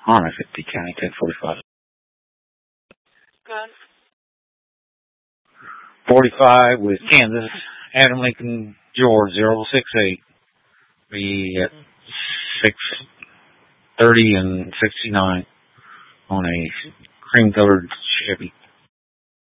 Honda 50 County 1045. Good. 45 with Kansas, Adam Lincoln George 068. Be at 6:30 and 69 on a cream colored Chevy.